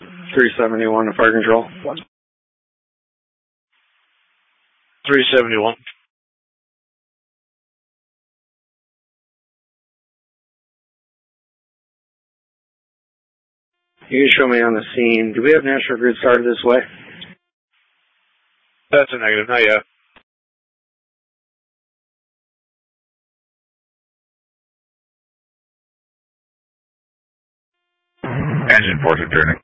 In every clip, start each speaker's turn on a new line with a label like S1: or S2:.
S1: 371 to fire control.
S2: 371.
S1: You can show me on the scene. Do we have National Grid started this way?
S2: That's a negative, not yet.
S3: Engine force returning.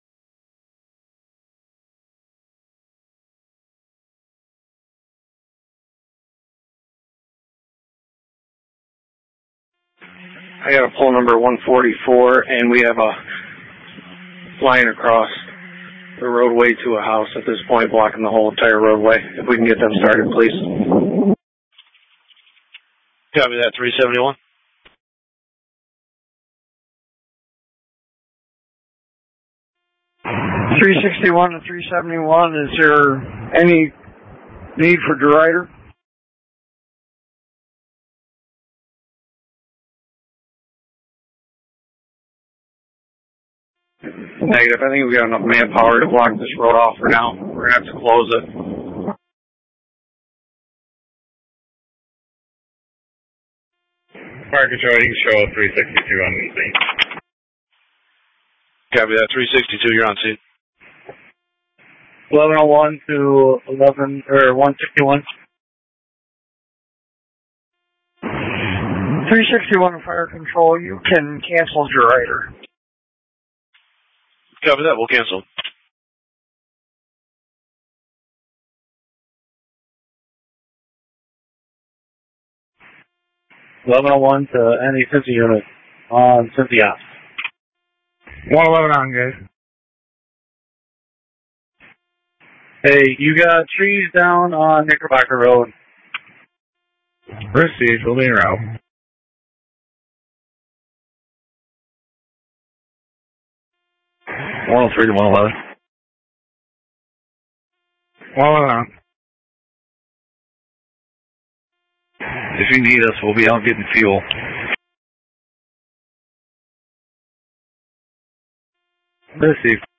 S1: I got a pole number 144, and we have a line across the roadway to a house at this point, blocking the whole entire roadway. If we can get them started, please.
S2: Copy that, 371.
S4: .361 to 371, is there any need for derider?
S1: Negative. I think we got enough manpower to block this road off for now. We're going to have to close it.
S3: Fire control, you can show 362 on the scene.
S2: Copy that, 362, you're on scene.
S4: 1101 to 161. 361 fire control, you can cancel derider.
S2: Copy that, we'll cancel.
S4: .1101 to any Cincy unit on Cynthia.
S3: 111 on, guys.
S4: Hey, you got trees down on Knickerbocker Road.
S3: Received, we'll be en route.
S4: .103 to 111.
S3: 111 on.
S4: If you need us, we'll be out getting fuel.
S3: Received.